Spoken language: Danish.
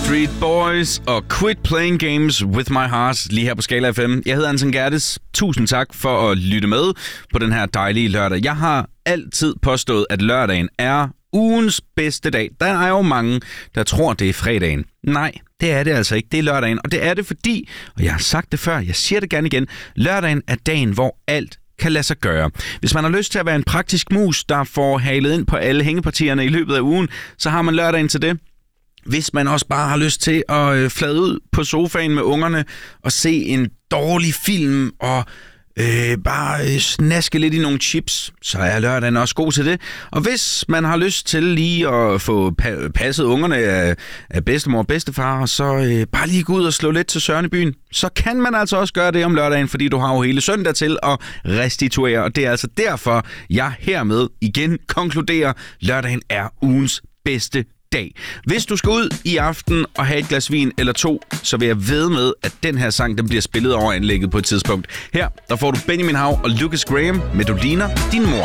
Backstreet Boys og Quit Playing Games With My Heart lige her på Skala FM. Jeg hedder Anton Gerdes. Tusind tak for at lytte med på den her dejlige lørdag. Jeg har altid påstået, at lørdagen er ugens bedste dag. Der er jo mange, der tror, det er fredagen. Nej, det er det altså ikke. Det er lørdagen, og det er det fordi, og jeg har sagt det før, jeg siger det gerne igen, lørdagen er dagen, hvor alt kan lade sig gøre. Hvis man har lyst til at være en praktisk mus, der får halet ind på alle hængepartierne i løbet af ugen, så har man lørdagen til det. Hvis man også bare har lyst til at flade ud på sofaen med ungerne og se en dårlig film og bare snaske lidt i nogle chips, så er lørdagen også god til det. Og hvis man har lyst til lige at få passet ungerne af bedstemor og bedstefar, så bare lige gå ud og slå lidt til Søren i byen, så kan man altså også gøre det om lørdagen, fordi du har jo hele søndag til at restituere. Og det er altså derfor, jeg hermed igen konkluderer, lørdagen er ugens bedste dag. Hvis du skal ud i aften og have et glas vin eller to, så vil jeg vædde med, at den her sang den bliver spillet over anlægget på et tidspunkt. Her der får du Benjamin Hav og Lucas Graham med Du ligner din mor.